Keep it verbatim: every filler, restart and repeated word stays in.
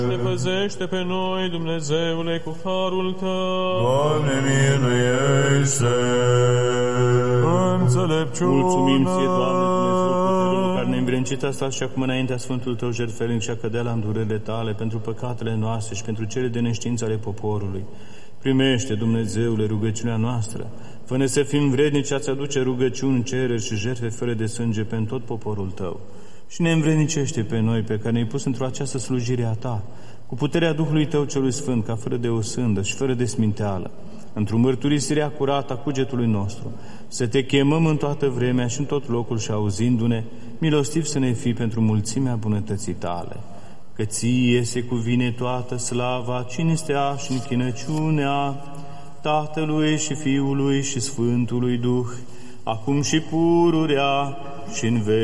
Ne păzește pe noi, Dumnezeule, cu harul Tău. Doamne, miluiește! Înțelepciune! Mulțumim Ție, Doamne, Dumnezeu puterul, care ne învrednicit asta și acum înaintea Sfântului Tău jertfelnic și a cădea la îndurările Tale pentru păcatele noastre și pentru cele de neștiință ale poporului. Primește, Dumnezeule, rugăciunea noastră. Fă-ne să fim vrednici a-ți aduce rugăciuni, cereri și jertfe fără de sânge pentru tot poporul Tău. Și ne învrednicește pe noi, pe care ne-ai pus într-o această slujire a Ta, cu puterea Duhului Tău celui Sfânt, ca fără de o sândă și fără de sminteală, într-o mărturisire curată a cugetului nostru, să Te chemăm în toată vremea și în tot locul și auzindu-ne, milostiv să ne fii pentru mulțimea bunătății Tale. Că Ție se cuvine toată slava, cinstea și închinăciunea Tatălui și Fiului și Sfântului Duh, acum și pururea și în veci.